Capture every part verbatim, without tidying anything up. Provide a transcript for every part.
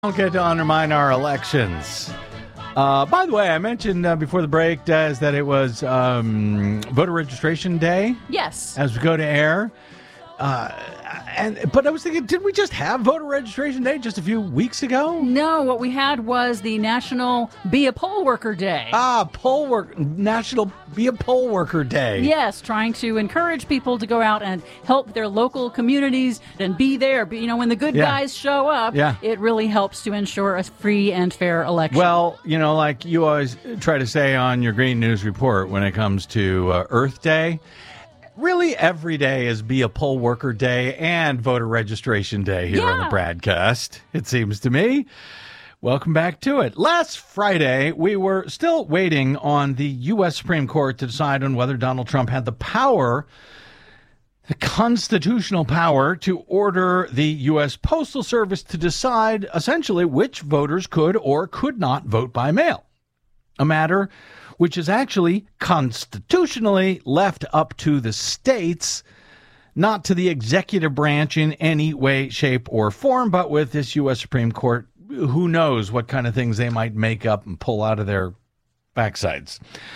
Don't get to undermine our elections. Uh, by the way, I mentioned uh, before the break, Des, that it was um, voter registration day. Yes. As we go to air. Uh, and but I was thinking, did we just have voter registration day just a few weeks ago? No, what we had was the National Be a Poll Worker Day. Ah, poll work National Be a Poll Worker Day. Yes, trying to encourage people to go out and help their local communities and be there. But, you know, when the good Yeah. guys show up, Yeah. it really helps to ensure a free and fair election. Well, you know, like you always try to say on your Green News Report when it comes to uh, Earth Day, really every day is Be a Poll Worker Day and Voter Registration Day here on the Yeah. broadcast, it seems to me. Welcome back to it. Last Friday, we were still waiting on the U S Supreme Court to decide on whether Donald Trump had the power, the constitutional power, to order the U S Postal Service to decide essentially which voters could or could not vote by mail. A matter which is actually constitutionally left up to the states, not to the executive branch in any way, shape, or form. But with this U S Supreme Court, who knows what kind of things they might make up and pull out of their backsides.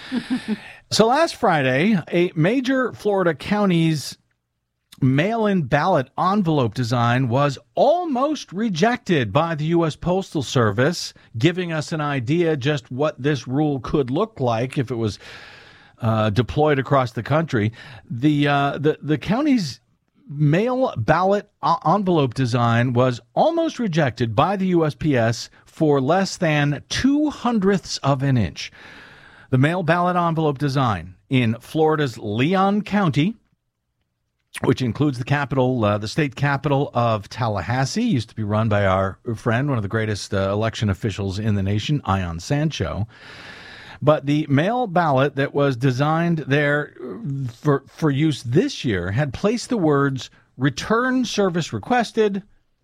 So last Friday, a major Florida county's mail-in ballot envelope design was almost rejected by the U S Postal Service, giving us an idea just what this rule could look like if it was uh, deployed across the country. The, uh, the, the county's mail ballot envelope design was almost rejected by the U S P S for less than two hundredths of an inch. The mail ballot envelope design in Florida's Leon County, which includes the capital, uh, the state capital of Tallahassee, used to be run by our friend, one of the greatest uh, election officials in the nation, Ion Sancho. But the mail ballot that was designed there for, for use this year had placed the words "return service requested"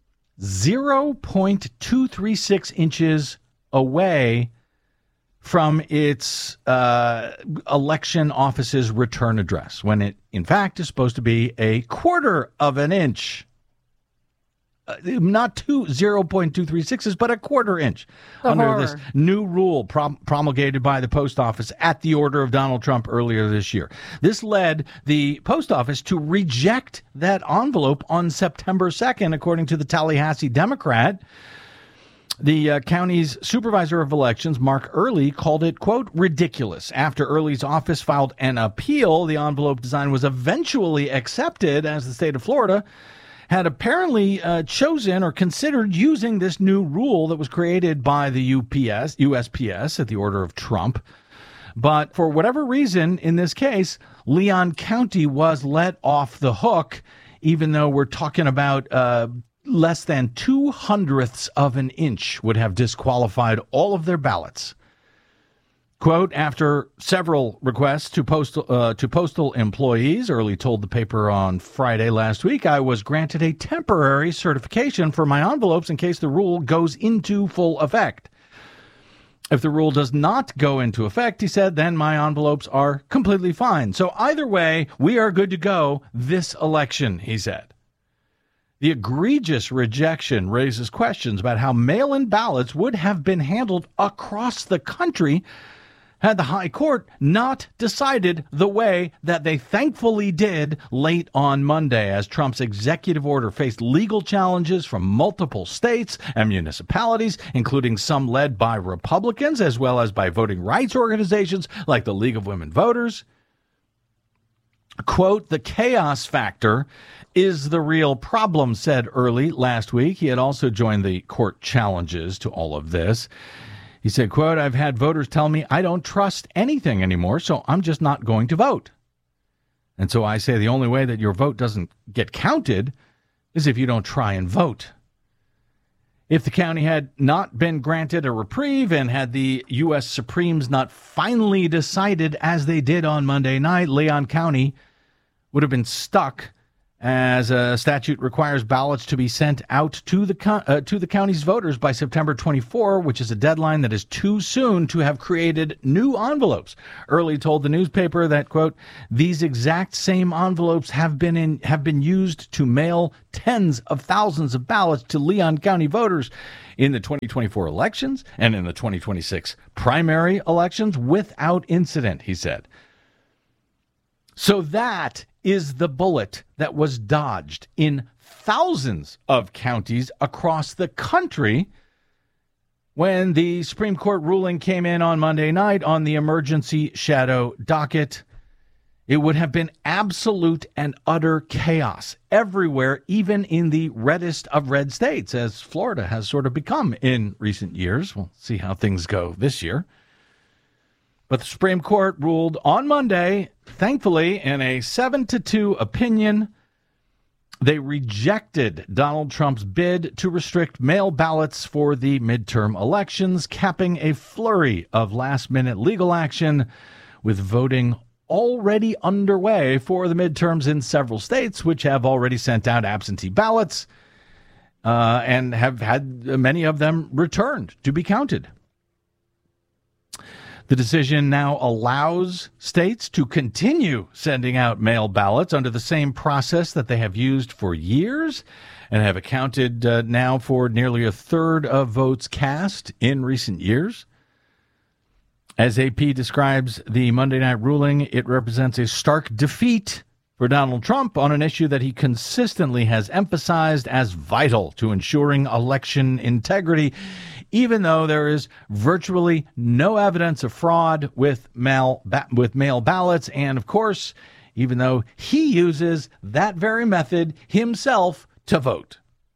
zero point two three six inches away from its uh, election office's return address, when it, in fact, is supposed to be a quarter of an inch. Uh, not two zero point two three sixes, but a quarter inch The under horror. this new rule prom- promulgated by the post office at the order of Donald Trump earlier this year. This led the post office to reject that envelope on September second, according to the Tallahassee Democrat. The uh, county's supervisor of elections, Mark Early, called it, quote, ridiculous. After Early's office filed an appeal, the envelope design was eventually accepted, as the state of Florida had apparently uh, chosen or considered using this new rule that was created by the U P S, U S P S at the order of Trump. But for whatever reason, in this case, Leon County was let off the hook, even though we're talking about uh, less than two hundredths of an inch would have disqualified all of their ballots. Quote, after several requests to postal uh, to postal employees, Early told the paper on Friday last week, I was granted a temporary certification for my envelopes in case the rule goes into full effect. If the rule does not go into effect, he said, then my envelopes are completely fine. So either way, we are good to go this election, he said. The egregious rejection raises questions about how mail-in ballots would have been handled across the country had the High Court not decided the way that they thankfully did late on Monday, as Trump's executive order faced legal challenges from multiple states and municipalities, including some led by Republicans, as well as by voting rights organizations like the League of Women Voters. Quote, the chaos factor is the real problem, said Early last week. He had also joined the court challenges to all of this. He said, quote, I've had voters tell me I don't trust anything anymore, so I'm just not going to vote. And so I say the only way that your vote doesn't get counted is if you don't try and vote. If the county had not been granted a reprieve and had the U S Supremes not finally decided as they did on Monday night, Leon County would have been stuck as a statute requires ballots to be sent out to the co- uh, to the county's voters by September twenty-fourth, which is a deadline that is too soon to have created new envelopes. Early told the newspaper that, quote, these exact same envelopes have been in have been used to mail tens of thousands of ballots to Leon County voters in the twenty twenty-four elections and in the twenty twenty-six primary elections without incident, he said. So that is the bullet that was dodged in thousands of counties across the country when the Supreme Court ruling came in on Monday night on the emergency shadow docket. It would have been absolute and utter chaos everywhere, even in the reddest of red states, as Florida has sort of become in recent years. We'll see how things go this year. But the Supreme Court ruled on Monday, thankfully, in a seven to two opinion. They rejected Donald Trump's bid to restrict mail ballots for the midterm elections, capping a flurry of last-minute legal action, with voting already underway for the midterms in several states, which have already sent out absentee ballots uh, and have had many of them returned to be counted. The decision now allows states to continue sending out mail ballots under the same process that they have used for years and have accounted uh, now for nearly a third of votes cast in recent years. As A P describes the Monday night ruling, it represents a stark defeat for Donald Trump on an issue that he consistently has emphasized as vital to ensuring election integrity, even though there is virtually no evidence of fraud with mail ba- with mail ballots, and of course, even though he uses that very method himself to vote.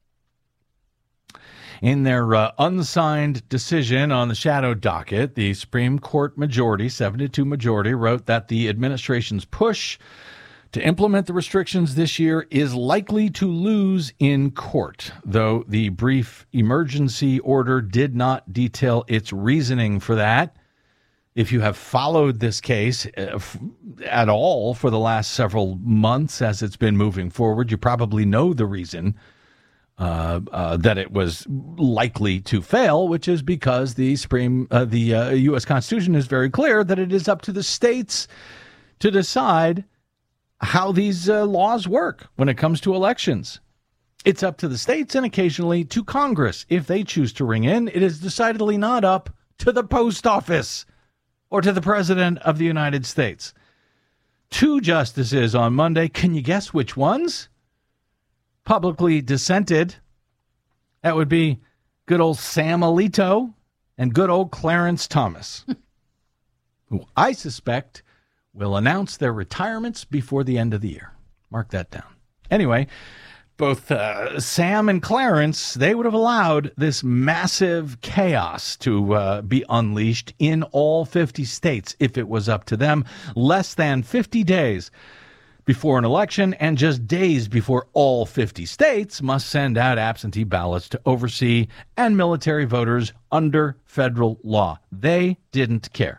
In their uh, unsigned decision on the shadow docket, the Supreme Court majority, seven to two majority, wrote that the administration's push to implement the restrictions this year is likely to lose in court, though the brief emergency order did not detail its reasoning for that. If you have followed this case uh, f- at all for the last several months as it's been moving forward, you probably know the reason uh, uh, that it was likely to fail, which is because the Supreme, uh, the uh, U S Constitution is very clear that it is up to the states to decide how these uh, laws work when it comes to elections. It's up to the states and occasionally to Congress. If they choose to ring in, it is decidedly not up to the post office or to the President of the United States. Two justices on Monday. Can you guess which ones? Publicly dissented. That would be good old Sam Alito and good old Clarence Thomas, who I suspect will announce their retirements before the end of the year. Mark that down. Anyway, both uh, Sam and Clarence, they would have allowed this massive chaos to uh, be unleashed in all fifty states if it was up to them. Less than fifty days before an election and just days before all fifty states must send out absentee ballots to oversee and military voters under federal law. They didn't care.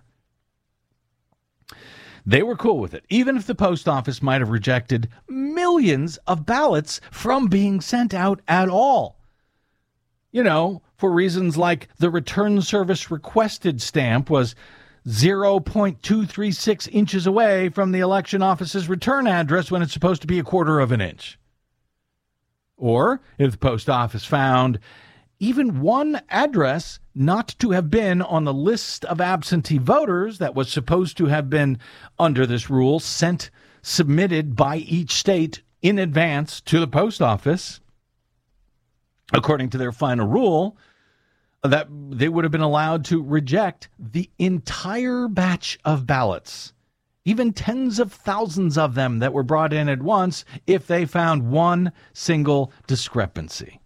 They were cool with it, even if the post office might have rejected millions of ballots from being sent out at all. You know, for reasons like the return service requested stamp was zero point two three six inches away from the election office's return address when it's supposed to be a quarter of an inch. Or if the post office found even one address not to have been on the list of absentee voters that was supposed to have been, under this rule, sent, submitted by each state in advance to the post office, according to their final rule, that they would have been allowed to reject the entire batch of ballots, even tens of thousands of them that were brought in at once, if they found one single discrepancy.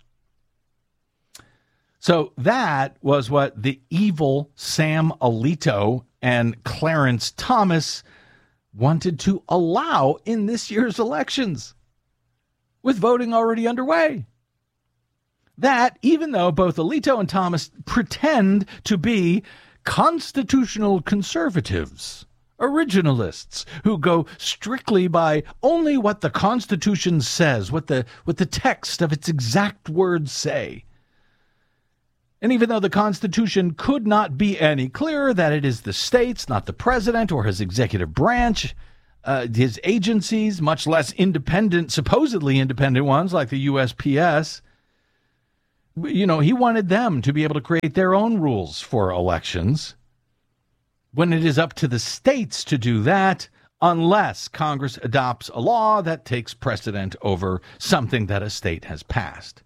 So that was what the evil Sam Alito and Clarence Thomas wanted to allow in this year's elections, with voting already underway. That, even though both Alito and Thomas pretend to be constitutional conservatives, originalists who go strictly by only what the Constitution says, what the what the text of its exact words say. And even though the Constitution could not be any clearer that it is the states, not the president or his executive branch, uh, his agencies, much less independent, supposedly independent ones like the U S P S, you know, he wanted them to be able to create their own rules for elections when it is up to the states to do that, unless Congress adopts a law that takes precedent over something that a state has passed.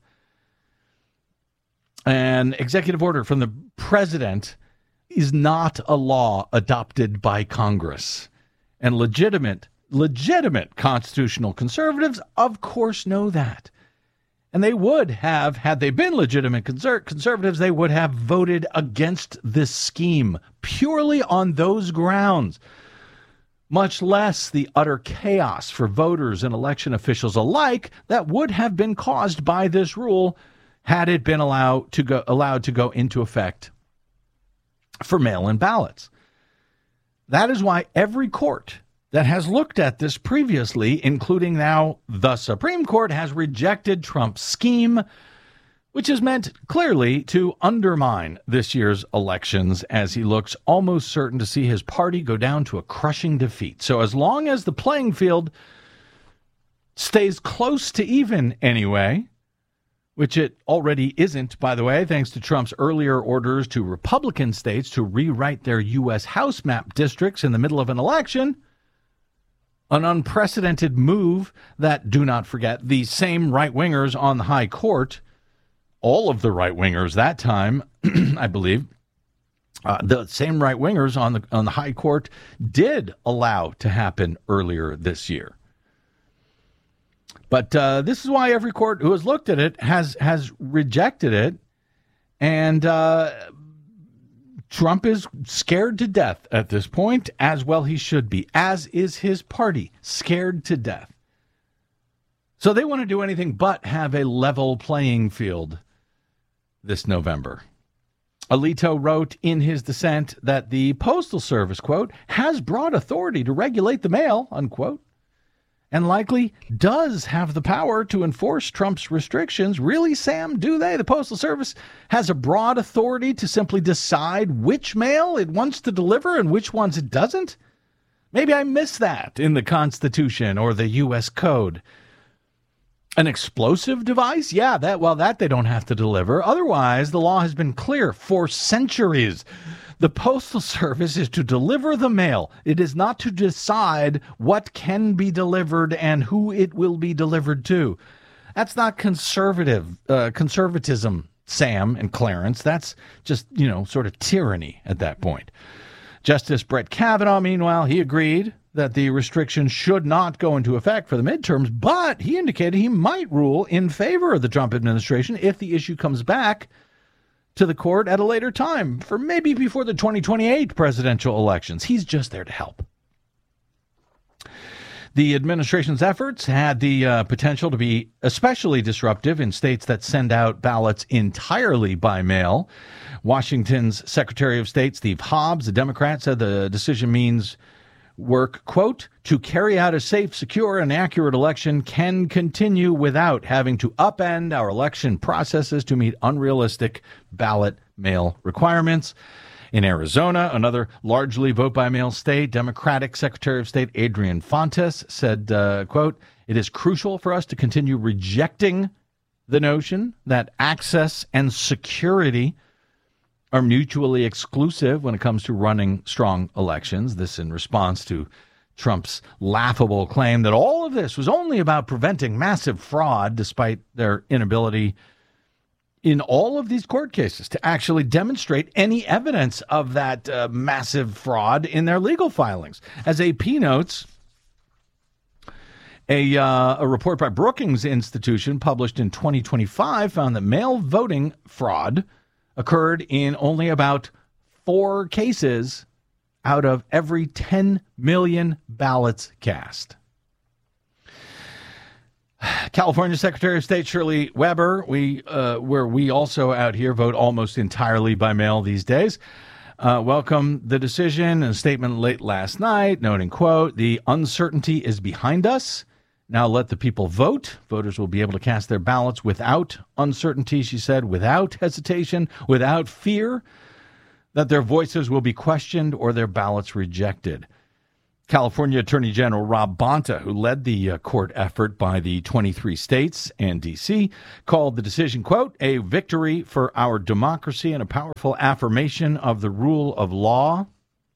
An executive order from the president is not a law adopted by Congress. And legitimate, legitimate constitutional conservatives, of course, know that. And they would have, had they been legitimate conser- conservatives, they would have voted against this scheme purely on those grounds, much less the utter chaos for voters and election officials alike that would have been caused by this rule had it been allowed to go allowed to go into effect for mail-in ballots. That is why every court that has looked at this previously, including now the Supreme Court, has rejected Trump's scheme, which is meant clearly to undermine this year's elections as he looks almost certain to see his party go down to a crushing defeat. So as long as the playing field stays close to even anyway, which it already isn't, by the way, thanks to Trump's earlier orders to Republican states to rewrite their U S House map districts in the middle of an election, an unprecedented move that, do not forget, the same right-wingers on the high court, all of the right-wingers that time, I believe, uh, the same right-wingers on the on the high court did allow to happen earlier this year. But uh, this is why every court who has looked at it has has rejected it. And uh, Trump is scared to death at this point, as well he should be, as is his party, scared to death. So they want to do anything but have a level playing field this November. Alito wrote in his dissent that the Postal Service, quote, has broad authority to regulate the mail, unquote, and likely does have the power to enforce Trump's restrictions. Really, Sam, do they? The Postal Service has a broad authority to simply decide which mail it wants to deliver and which ones it doesn't? Maybe I missed that in the Constitution or the U S Code. An explosive device? Yeah, that well, that they don't have to deliver. Otherwise, the law has been clear for centuries. The Postal Service is to deliver the mail. It is not to decide what can be delivered and who it will be delivered to. That's not conservative uh, conservatism, Sam and Clarence. That's just, you know, sort of tyranny at that point. Justice Brett Kavanaugh, meanwhile, he agreed that the restrictions should not go into effect for the midterms, but he indicated he might rule in favor of the Trump administration if the issue comes back to the court at a later time, for maybe before the twenty twenty-eight presidential elections. He's just there to help. The administration's efforts had the uh, potential to be especially disruptive in states that send out ballots entirely by mail. Washington's Secretary of State, Steve Hobbs, a Democrat, said the decision means work, quote, to carry out a safe, secure, and accurate election can continue without having to upend our election processes to meet unrealistic ballot mail requirements. In Arizona, another largely vote-by-mail state, Democratic Secretary of State Adrian Fontes said, uh, quote, it is crucial for us to continue rejecting the notion that access and security are mutually exclusive when it comes to running strong elections. This in response to Trump's laughable claim that all of this was only about preventing massive fraud, despite their inability in all of these court cases to actually demonstrate any evidence of that uh, massive fraud in their legal filings. As A P notes, a, uh, a report by Brookings Institution published in twenty twenty-five found that mail voting fraud occurred in only about four cases out of every ten million ballots cast. California Secretary of State Shirley Weber, we, uh, where we also out here vote almost entirely by mail these days, uh, welcomed the decision in a statement late last night, noting, quote, "The uncertainty is behind us. Now let the people vote. Voters will be able to cast their ballots without uncertainty," she said, "without hesitation, without fear that their voices will be questioned or their ballots rejected." California Attorney General Rob Bonta, who led the uh, court effort by the twenty-three states and D C, called the decision, quote, "a victory for our democracy and a powerful affirmation of the rule of law."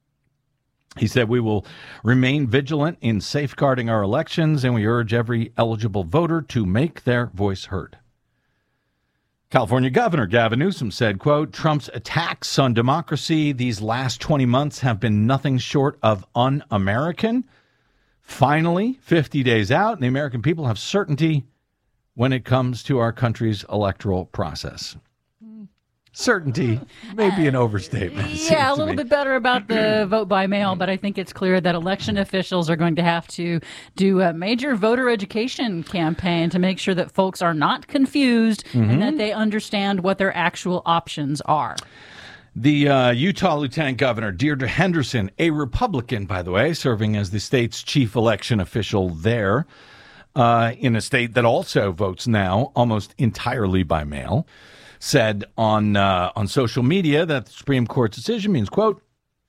He said, "We will remain vigilant in safeguarding our elections, and we urge every eligible voter to make their voice heard." California Governor Gavin Newsom said, quote, "Trump's attacks on democracy these last twenty months have been nothing short of un-American. Finally, fifty days out, the American people have certainty when it comes to our country's electoral process." Certainty may be an overstatement. Yeah, a little bit better about the vote by mail, but I think it's clear that election officials are going to have to do a major voter education campaign to make sure that folks are not confused mm-hmm. and that they understand what their actual options are. The uh, Utah Lieutenant Governor Deirdre Henderson, a Republican, by the way, serving as the state's chief election official there, uh, in a state that also votes now almost entirely by mail, said on uh, on social media that the Supreme Court's decision means, quote,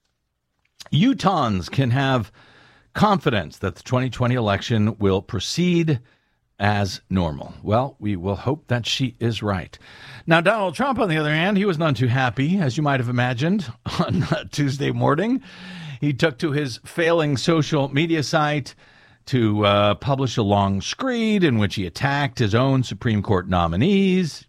"Utahns can have confidence that the twenty twenty election will proceed as normal." Well, we will hope that she is right. Now, Donald Trump, on the other hand, he was none too happy, as you might have imagined, on uh, Tuesday morning. He took to his failing social media site to uh, publish a long screed in which he attacked his own Supreme Court nominees,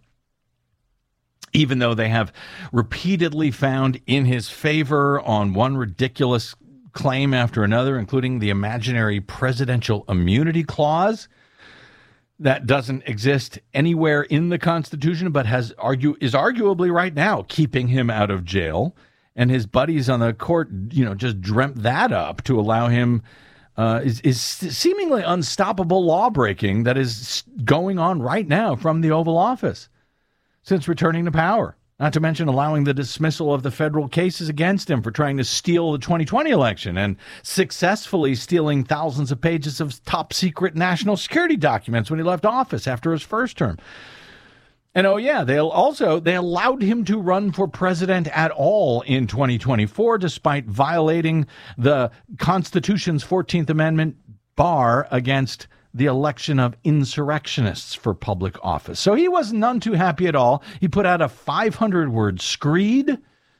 even though they have repeatedly found in his favor on one ridiculous claim after another, including the imaginary presidential immunity clause that doesn't exist anywhere in the Constitution, but has argue is arguably right now keeping him out of jail. And his buddies on the court, you know, just dreamt that up to allow him uh, is, is seemingly unstoppable law breaking that is going on right now from the Oval Office since returning to power, not to mention allowing the dismissal of the federal cases against him for trying to steal the twenty twenty election and successfully stealing thousands of pages of top secret national security documents when he left office after his first term. And oh yeah, they also they allowed him to run for president at all in twenty twenty-four, despite violating the Constitution's fourteenth Amendment bar against the election of insurrectionists for public office. So he was none too happy at all. He put out a five hundred word screed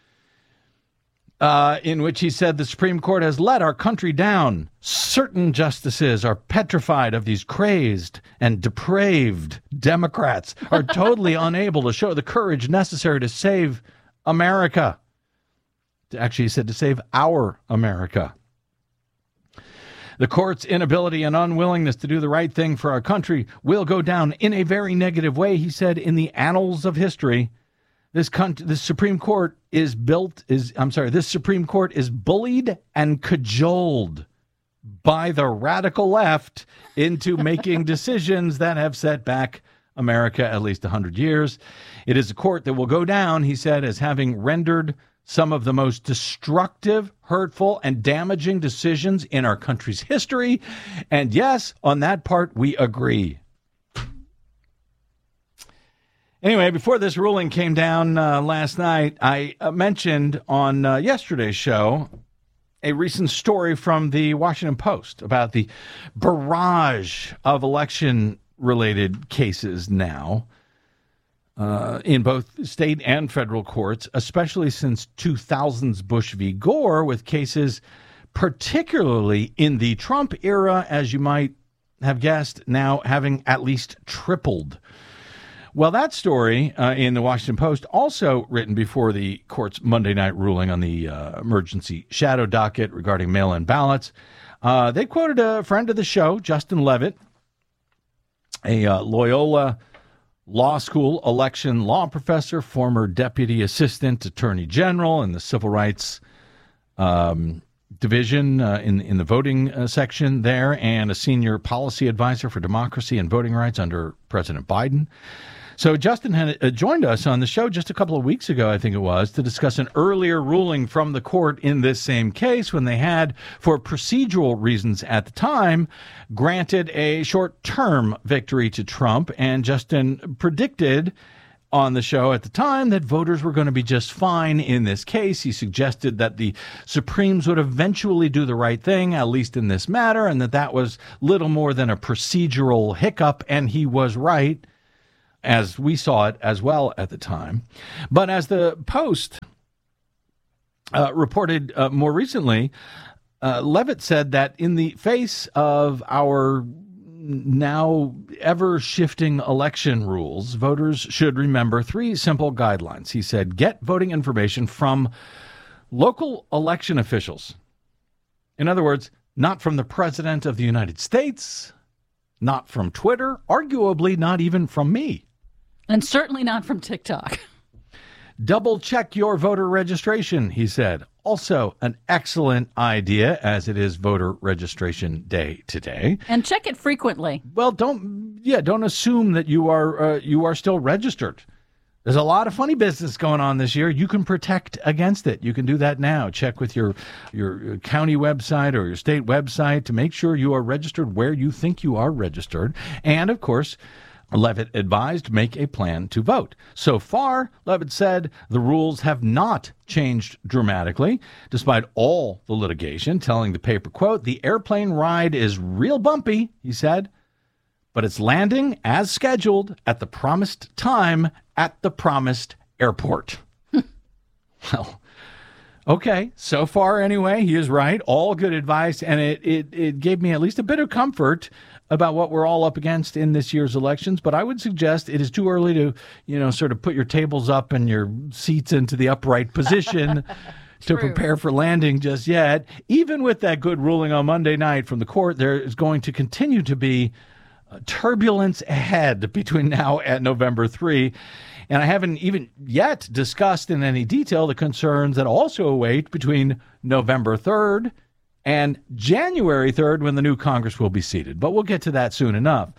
uh, in which he said the Supreme Court has let our country down. Certain justices are petrified of these crazed and depraved Democrats, are totally unable to show the courage necessary to save America. Actually, he said to save our America. The court's inability and unwillingness to do the right thing for our country will go down in a very negative way, he said, in the annals of history. This con- this Supreme Court is built is I'm sorry, this Supreme Court is bullied and cajoled by the radical left into making decisions that have set back America at least one hundred years. It is a court that will go down, he said, as having rendered some of the most destructive, hurtful, and damaging decisions in our country's history. And yes, on that part, we agree. Anyway, before this ruling came down uh, last night, I uh, mentioned on uh, yesterday's show a recent story from the Washington Post about the barrage of election-related cases now Uh, in both state and federal courts, especially since two thousand's Bush v. Gore, with cases particularly in the Trump era, as you might have guessed, now having at least tripled. Well, that story uh, in the Washington Post, also written before the court's Monday night ruling on the uh, emergency shadow docket regarding mail-in ballots, uh, they quoted a friend of the show, Justin Levitt, a uh, Loyola Law School election law professor, former deputy assistant attorney general in the civil rights um, division uh, in in the voting uh, section there, and a senior policy advisor for democracy and voting rights under President Biden. So Justin had uh, joined us on the show just a couple of weeks ago, I think it was, to discuss an earlier ruling from the court in this same case when they had, for procedural reasons at the time, granted a short-term victory to Trump. And Justin predicted on the show at the time that voters were going to be just fine in this case. He suggested that the Supremes would eventually do the right thing, at least in this matter, and that that was little more than a procedural hiccup, and he was right, as we saw it as well at the time. But as the Post uh, reported uh, more recently, uh, Levitt said that in the face of our now ever-shifting election rules, voters should remember three simple guidelines. He said, get voting information from local election officials. In other words, not from the President of the United States, not from Twitter, arguably not even from me. And certainly not from TikTok. Double check your voter registration, he said. Also an excellent idea, as it is voter registration day today. And check it frequently. Well, don't yeah, don't assume that you are uh, you are still registered. There's a lot of funny business going on this year. You can protect against it. You can do that now. Check with your your county website or your state website to make sure you are registered where you think you are registered. And of course, Levitt advised make a plan to vote. So far, Levitt said, the rules have not changed dramatically, despite all the litigation, telling the paper, quote, the airplane ride is real bumpy, he said, but it's landing as scheduled at the promised time at the promised airport. Well, okay, so far anyway, he is right. All good advice, and it, it, it gave me at least a bit of comfort about what we're all up against in this year's elections. But I would suggest it is too early to, you know, sort of put your tables up and your seats into the upright position to prepare for landing just yet. Even with that good ruling on Monday night from the court, there is going to continue to be turbulence ahead between now and November third. And I haven't even yet discussed in any detail the concerns that also await between November third and January third, when the new Congress will be seated. But we'll get to that soon enough.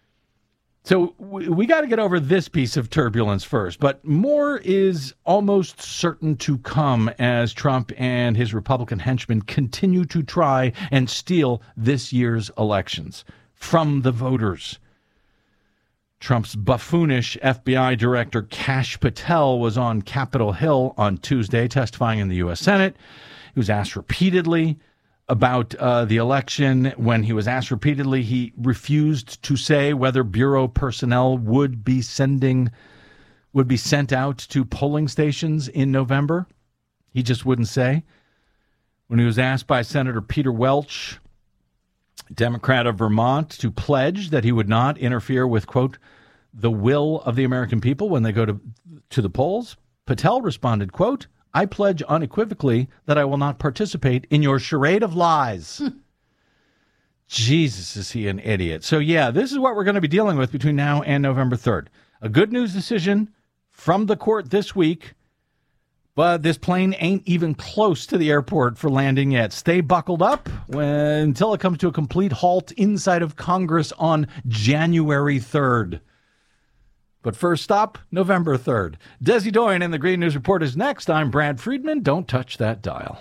So we, we got to get over this piece of turbulence first. But more is almost certain to come as Trump and his Republican henchmen continue to try and steal this year's elections from the voters. Trump's buffoonish F B I Director Kash Patel was on Capitol Hill on Tuesday testifying in the U S Senate. He was asked repeatedly about uh, the election. When he was asked repeatedly, he refused to say whether Bureau personnel would be sending, would be sent out to polling stations in November. He just wouldn't say. When he was asked by Senator Peter Welch, Democrat of Vermont, to pledge that he would not interfere with, quote, the will of the American people when they go to, to the polls, Patel responded, quote, I pledge unequivocally that I will not participate in your charade of lies. Jesus, is he an idiot. So, yeah, this is what we're going to be dealing with between now and November third. A good news decision from the court this week, but this plane ain't even close to the airport for landing yet. Stay buckled up when, until it comes to a complete halt inside of Congress on January third. But first stop, November third. Desi Doyen in the Green News Report is next. I'm Brad Friedman. Don't touch that dial.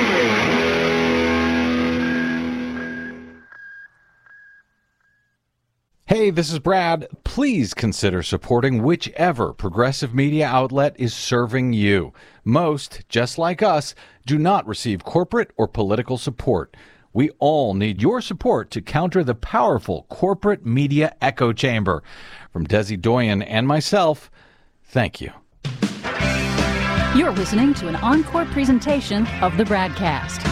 Hey, this is Brad. Please consider supporting whichever progressive media outlet is serving you. Most, just like us, do not receive corporate or political support. We all need your support to counter the powerful corporate media echo chamber. From Desi Doyen and myself, thank you. You're listening to an encore presentation of the Bradcast.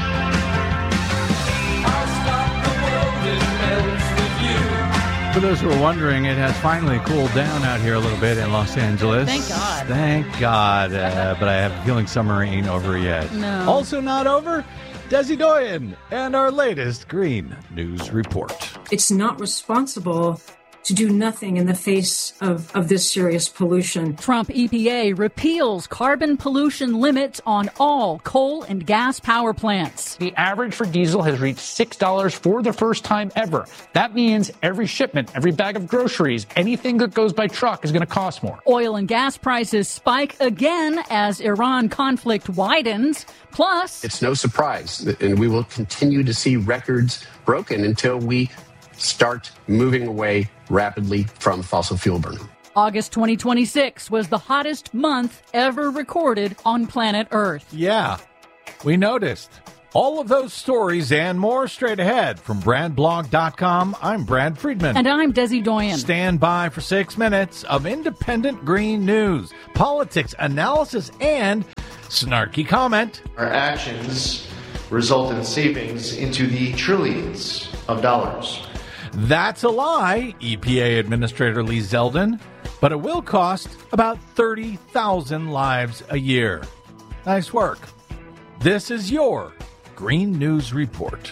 For those who are wondering, it has finally cooled down out here a little bit in Los Angeles. Thank God. Thank God. Uh, but I have a feeling summer ain't over yet. No. Also not over, Desi Doyen and our latest Green News Report. It's not responsible to do nothing in the face of, of this serious pollution. Trump E P A repeals carbon pollution limits on all coal and gas power plants. The average for diesel has reached six dollars for the first time ever. That means every shipment, every bag of groceries, anything that goes by truck is going to cost more. Oil and gas prices spike again as Iran conflict widens. Plus, it's no surprise, and we will continue to see records broken until we start moving away rapidly from fossil fuel burning. August twenty twenty-six was the hottest month ever recorded on planet Earth. Yeah, we noticed. All of those stories and more straight ahead from Brand Blog dot com. I'm Brad Friedman. And I'm Desi Doyen. Stand by for six minutes of independent green news, politics, analysis, and snarky comment. Our actions result in savings into the trillions of dollars. That's a lie, E P A Administrator Lee Zeldin, but it will cost about thirty thousand lives a year. Nice work. This is your Green News Report.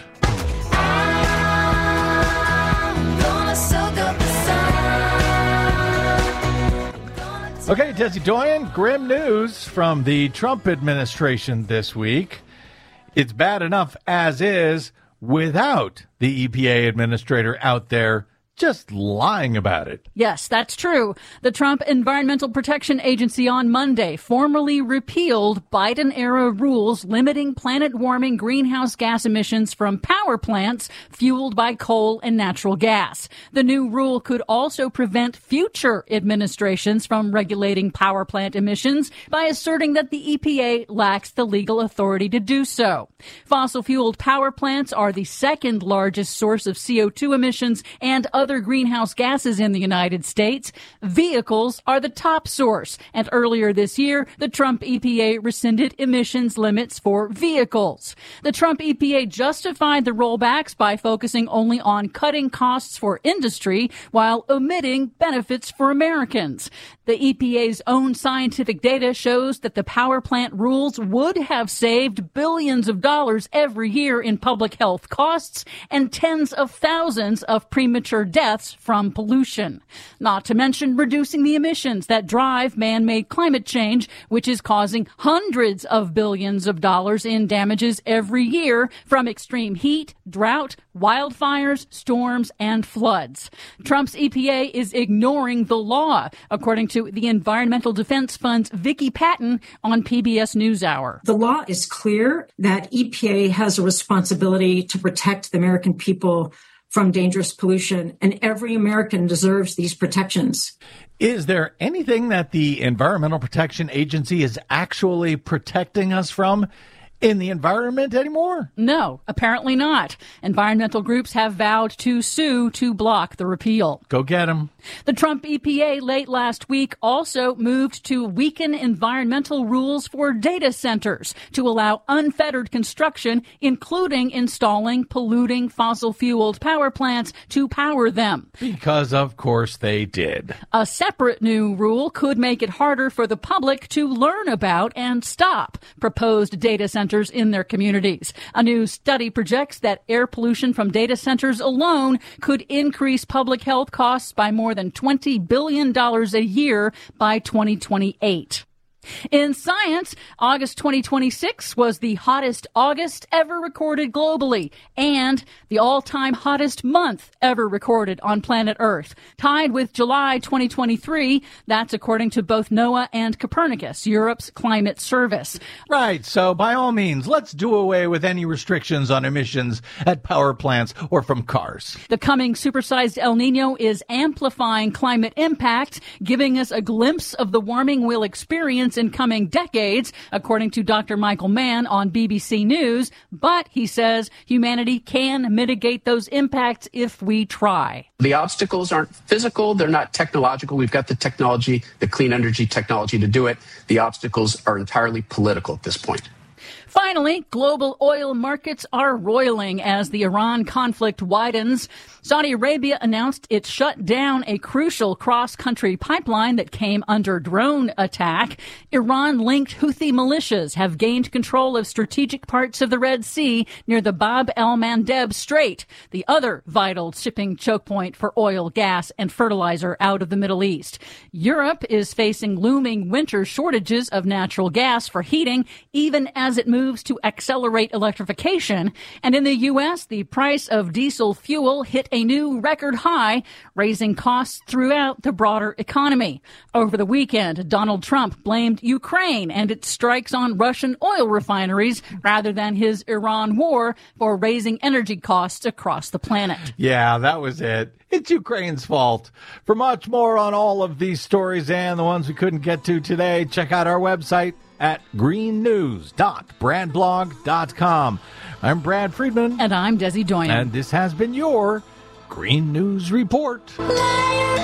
Okay, Desi Doyen, grim news from the Trump administration this week. It's bad enough as is without the E P A administrator out there just lying about it. Yes, that's true. The Trump Environmental Protection Agency on Monday formally repealed Biden-era rules limiting planet-warming greenhouse gas emissions from power plants fueled by coal and natural gas. The new rule could also prevent future administrations from regulating power plant emissions by asserting that the E P A lacks the legal authority to do so. Fossil-fueled power plants are the second largest source of C O two emissions and other other greenhouse gases in the United States. Vehicles are the top source. And earlier this year, the Trump E P A rescinded emissions limits for vehicles. The Trump E P A justified the rollbacks by focusing only on cutting costs for industry while omitting benefits for Americans. The E P A's own scientific data shows that the power plant rules would have saved billions of dollars every year in public health costs and tens of thousands of premature deaths from pollution. Not to mention reducing the emissions that drive man-made climate change, which is causing hundreds of billions of dollars in damages every year from extreme heat, drought, wildfires, storms, and floods. Trump's E P A is ignoring the law, according to the Environmental Defense Fund's Vicki Patton on P B S NewsHour. The law is clear that E P A has a responsibility to protect the American people from dangerous pollution, and every American deserves these protections. Is there anything that the Environmental Protection Agency is actually protecting us from in the environment anymore? No, apparently not. Environmental groups have vowed to sue to block the repeal. Go get them. The Trump E P A late last week also moved to weaken environmental rules for data centers to allow unfettered construction, including installing polluting fossil-fueled power plants to power them. Because, of course, they did. A separate new rule could make it harder for the public to learn about and stop proposed data centers in their communities. A new study projects that air pollution from data centers alone could increase public health costs by more than twenty billion dollars a year by twenty twenty-eight. In science, August twenty twenty-six was the hottest August ever recorded globally and the all-time hottest month ever recorded on planet Earth, tied with July twenty twenty-three. That's according to both NOAA and Copernicus, Europe's climate service. Right. So by all means, let's do away with any restrictions on emissions at power plants or from cars. The coming supersized El Nino is amplifying climate impact, giving us a glimpse of the warming we'll experience in coming decades, according to Doctor Michael Mann on B B C News. But, he says, humanity can mitigate those impacts if we try. The obstacles aren't physical. They're not technological. We've got the technology, the clean energy technology to do it. The obstacles are entirely political at this point. Finally, global oil markets are roiling as the Iran conflict widens. Saudi Arabia announced it shut down a crucial cross-country pipeline that came under drone attack. Iran-linked Houthi militias have gained control of strategic parts of the Red Sea near the Bab el-Mandeb Strait, the other vital shipping choke point for oil, gas, and fertilizer out of the Middle East. Europe is facing looming winter shortages of natural gas for heating, even as it moves to accelerate electrification. And in the U S, the price of diesel fuel hit a new record high, raising costs throughout the broader economy. Over the weekend, Donald Trump blamed Ukraine and its strikes on Russian oil refineries rather than his Iran war for raising energy costs across the planet. Yeah, that was it. It's Ukraine's fault. For much more on all of these stories and the ones we couldn't get to today, check out our website at green news dot brad blog dot com. I'm Brad Friedman. And I'm Desi Doyen. And this has been your Green News Report.